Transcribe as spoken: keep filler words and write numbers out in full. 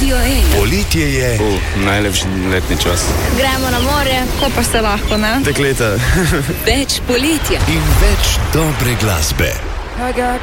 Radio ena. Poletje je uh, najlepši letni čas. Gremo na morje, ko pa se lahko, ne? Dekleta. Več poletja in več dobre glasbe.